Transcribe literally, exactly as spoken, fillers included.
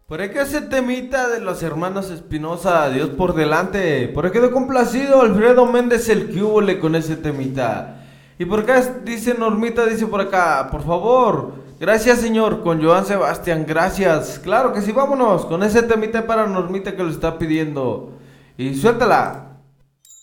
Por ahí que ese temita de los hermanos Espinosa, Dios por delante. Por ahí quedó complacido Alfredo Méndez el que hubo con ese temita. Y por acá dice Normita, dice por acá, por favor, gracias señor, con Joan Sebastián, gracias. Claro que sí, vámonos con ese temita para Normita que lo está pidiendo. Y suéltala.